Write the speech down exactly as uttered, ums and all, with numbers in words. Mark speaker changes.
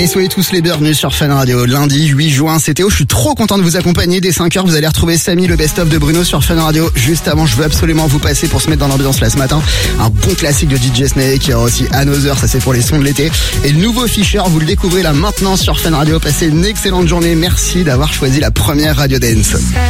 Speaker 1: Et soyez tous les bienvenus sur Fun Radio. Lundi huit juin, c'est Théo. Je suis trop content de vous accompagner. Dès cinq heures, vous allez retrouver Samy, le best-of de Bruno sur Fun Radio. Juste avant, je veux absolument vous passer pour se mettre dans l'ambiance là ce matin. Un bon classique de D J Snake. Il y aura aussi Another, ça c'est pour les sons de l'été. Et le nouveau Fisher, vous le découvrez là maintenant sur Fun Radio. Passez une excellente journée. Merci d'avoir choisi la première Radio Dance.